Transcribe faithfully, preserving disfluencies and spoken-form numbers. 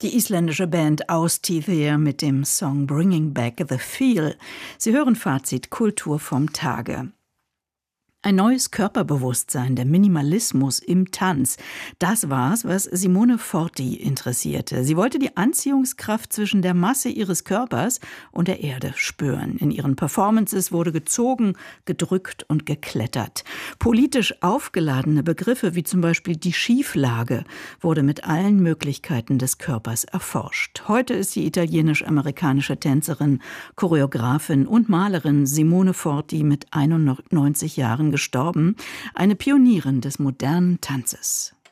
Die isländische Band Austíðir mit dem Song Bringing Back the Feel. Sie hören Fazit Kultur vom Tage. Ein neues Körperbewusstsein, der Minimalismus im Tanz. Das war's, was Simone Forti interessierte. Sie wollte die Anziehungskraft zwischen der Masse ihres Körpers und der Erde spüren. In ihren Performances wurde gezogen, gedrückt und geklettert. Politisch aufgeladene Begriffe wie zum Beispiel die Schieflage wurde mit allen Möglichkeiten des Körpers erforscht. Heute ist die italienisch-amerikanische Tänzerin, Choreografin und Malerin Simone Forti mit einundneunzig Jahren gestorben, eine Pionierin des modernen Tanzes.